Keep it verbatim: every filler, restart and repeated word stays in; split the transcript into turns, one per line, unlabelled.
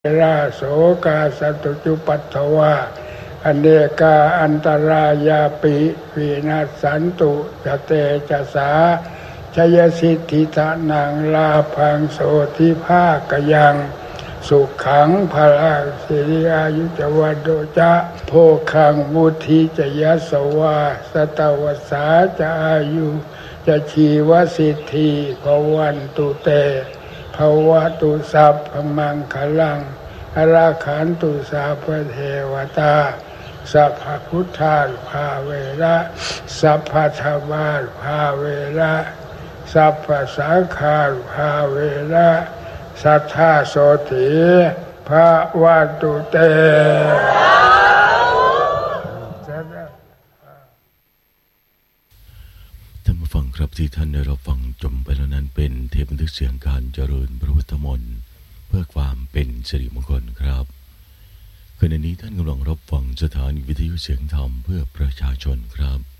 ราโสกาสตุจุปัฏฐวาอเนกาอันตรายาปิวินัสสันตุจเตจสาชยสิทธิทานังลาภังโสทิภากยังสุขังพลังสิริอายุจวัดโดจะโภคังมุทิจยสวาสตวสาจะอายุจะชีวสิทธิภวันตุเตภวตุสัพพมังคลังอราขันตุสัพพเทวตาสัพพพุทธาภาเวระสัพพธรรมาภาเวระสัพพสังฆาภาเวระสัทธาโสติภาวันตุเต
ท่านผู้ฟังครับที่ท่านได้รับฟังจบไปแล้วนั้นเป็นเทปบันทึกเสียงการเจริญพระพุทธมนต์เพื่อความเป็นสิริมงคลครับขณะนี้ท่านกำลังรับฟังสถานีวิทยุเสียงธรรมเพื่อประชาชนครับ